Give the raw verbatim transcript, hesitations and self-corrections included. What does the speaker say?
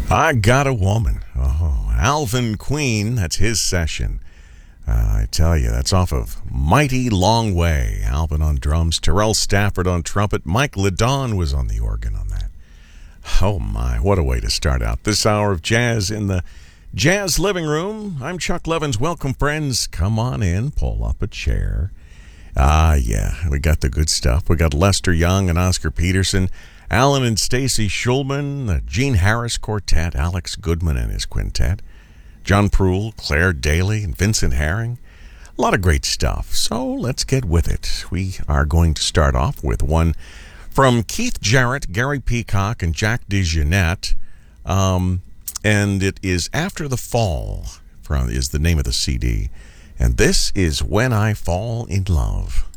I Got a Woman. Oh, Alvin Queen, that's his session. Uh, I tell you, that's off of Mighty Long Way. Alvin on drums, Terrell Stafford on trumpet, Mike Ledon was on the organ on that. Oh my, what a way to start out this hour of jazz in the Jazz Living Room. I'm Chuck Levins. Welcome, friends. Come on in, pull up a chair. Ah, uh, yeah, we got the good stuff. We got Lester Young and Oscar Peterson, Alan and Stacy Schulman, the Gene Harris Quartet, Alex Goodman and his quintet, John Proul, Claire Daly, and Vincent Herring. A lot of great stuff. So let's get with it. We are going to start off with one from Keith Jarrett, Gary Peacock, and Jack DeJohnette. Um, and it is After the Fall, from, is the name of the C D. And this is When I Fall in Love.